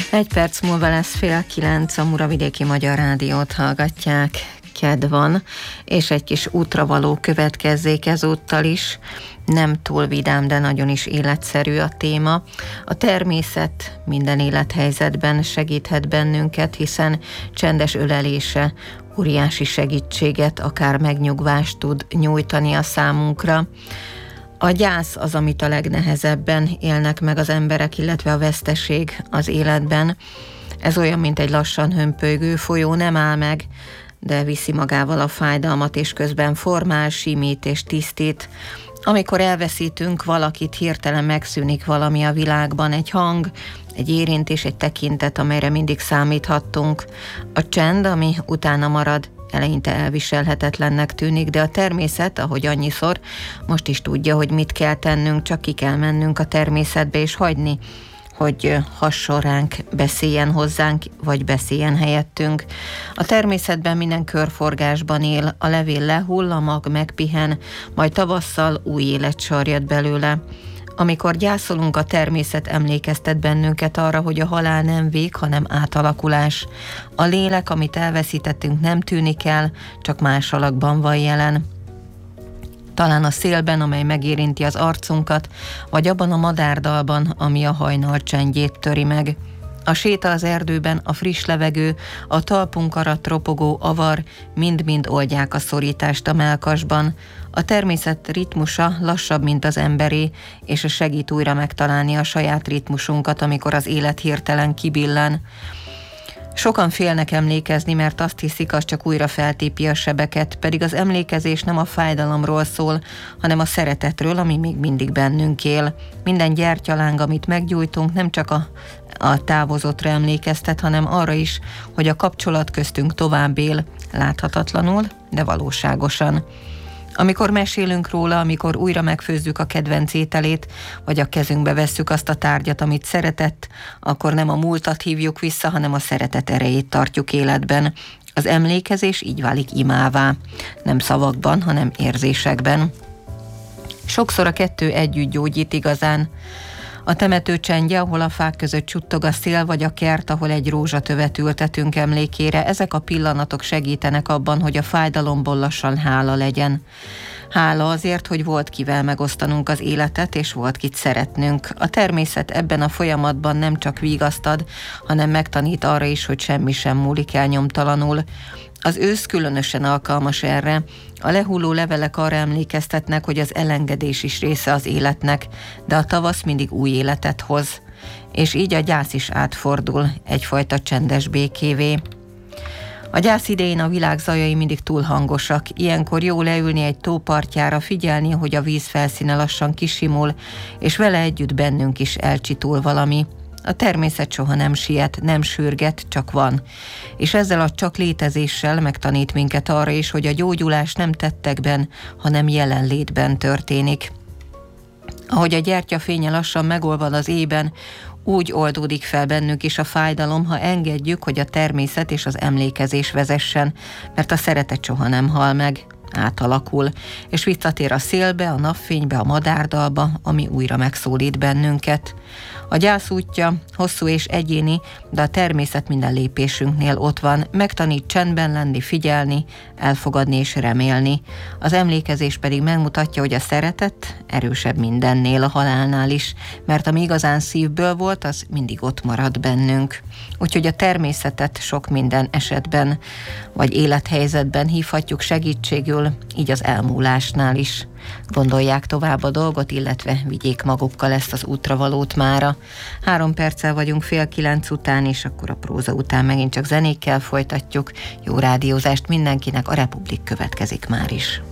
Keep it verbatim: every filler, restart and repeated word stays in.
Egy perc múlva lesz fél kilenc, a Muravidéki Magyar Rádiót hallgatják. Kedd van, és egy kis útravaló következzék ezúttal is. Nem túl vidám, de nagyon is életszerű a téma. A természet minden élethelyzetben segíthet bennünket, hiszen csendes ölelése óriási segítséget, akár megnyugvást tud nyújtani a számunkra. A gyász az, amit a legnehezebben élnek meg az emberek, illetve a veszteség az életben. Ez olyan, mint egy lassan hömpölygő folyó, nem áll meg, de viszi magával a fájdalmat, és közben formál, simít és tisztít. Amikor elveszítünk valakit, hirtelen megszűnik valami a világban, egy hang, egy érintés, egy tekintet, amelyre mindig számíthattunk. A csend, ami utána marad, eleinte elviselhetetlennek tűnik, de a természet, ahogy annyiszor, most is tudja, hogy mit kell tennünk, csak ki kell mennünk a természetbe és hagyni, hogy hasson ránk, beszéljen hozzánk, vagy beszéljen helyettünk. A természetben minden körforgásban él, a levél lehull, a mag megpihen, majd tavasszal új élet sarjad belőle. Amikor gyászolunk, a természet emlékeztet bennünket arra, hogy a halál nem vég, hanem átalakulás. A lélek, amit elveszítettünk, nem tűnik el, csak más alakban van jelen. Talán a szélben, amely megérinti az arcunkat, vagy abban a madárdalban, ami a hajnal csendjét töri meg. A séta az erdőben, a friss levegő, a talpunk alatt ropogó avar mind-mind oldják a szorítást a mellkasban. A természet ritmusa lassabb, mint az emberé, és segít újra megtalálni a saját ritmusunkat, amikor az élet hirtelen kibillen. Sokan félnek emlékezni, mert azt hiszik, az csak újra feltépi a sebeket, pedig az emlékezés nem a fájdalomról szól, hanem a szeretetről, ami még mindig bennünk él. Minden gyertyaláng, amit meggyújtunk, nem csak a, a távozottra emlékeztet, hanem arra is, hogy a kapcsolat köztünk tovább él, láthatatlanul, de valóságosan. Amikor mesélünk róla, amikor újra megfőzzük a kedvenc ételét, vagy a kezünkbe vesszük azt a tárgyat, amit szeretett, akkor nem a múltat hívjuk vissza, hanem a szeretet erejét tartjuk életben. Az emlékezés így válik imává, nem szavakban, hanem érzésekben. Sokszor a kettő együtt gyógyít igazán. A temető csendje, ahol a fák között csuttog a szél, vagy a kert, ahol egy rózsatövet ültetünk emlékére, ezek a pillanatok segítenek abban, hogy a fájdalomból lassan hála legyen. Hála azért, hogy volt kivel megosztanunk az életet, és volt kit szeretnünk. A természet ebben a folyamatban nem csak vigaszt ad, hanem megtanít arra is, hogy semmi sem múlik el nyomtalanul. Az ősz különösen alkalmas erre. A lehulló levelek arra emlékeztetnek, hogy az elengedés is része az életnek, de a tavasz mindig új életet hoz. És így a gyász is átfordul egyfajta csendes békévé. A gyász idején a világ zajai mindig túl hangosak. Ilyenkor jó leülni egy tó partjára, figyelni, hogy a víz felszíne lassan kisimul, és vele együtt bennünk is elcsitul valami. A természet soha nem siet, nem sürget, csak van. És ezzel a csak létezéssel megtanít minket arra is, hogy a gyógyulás nem tettekben, hanem jelenlétben történik. Ahogy a gyertyafénye lassan megolvad az ében, úgy oldódik fel bennünk is a fájdalom, ha engedjük, hogy a természet és az emlékezés vezessen, mert a szeretet soha nem hal meg, átalakul, és visszatér a szélbe, a napfénybe, a madárdalba, ami újra megszólít bennünket. A gyász útja hosszú és egyéni, de a természet minden lépésünknél ott van, megtanít csendben lenni, figyelni, elfogadni és remélni. Az emlékezés pedig megmutatja, hogy a szeretet erősebb mindennél, a halálnál is, mert ami igazán szívből volt, az mindig ott marad bennünk. Úgyhogy a természetet sok minden esetben vagy élethelyzetben hívhatjuk segítségül, így az elmúlásnál is. Gondolják tovább a dolgot, illetve vigyék magukkal ezt az útravalót mára. Három perccel vagyunk fél kilenc után, és akkor a próza után megint csak zenékkel folytatjuk. Jó rádiózást mindenkinek, a Republik következik már is.